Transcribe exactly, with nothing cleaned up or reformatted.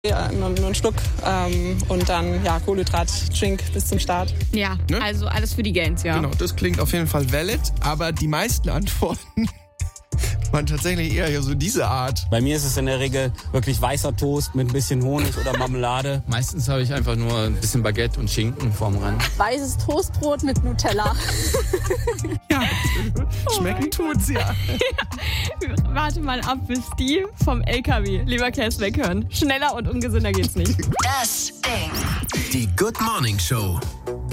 Ja, nur, nur einen Schluck ähm, und dann ja, Kohlenhydrat-Drink bis zum Start. Ja, Ne? also alles für die Gains, ja. Genau, das klingt auf jeden Fall valid, aber die meisten Antworten waren tatsächlich eher so diese Art. Bei mir ist es in der Regel wirklich weißer Toast mit ein bisschen Honig oder Marmelade. Meistens habe ich einfach nur ein bisschen Baguette und Schinken vorm Rand. Weißes Toastbrot mit Nutella. Ja, schmecken tut's ja. ja. Warte mal ab, bis die vom L K W Leberkäse weghören. Schneller und ungesünder geht's nicht. Das Ding. Die Good Morning Show.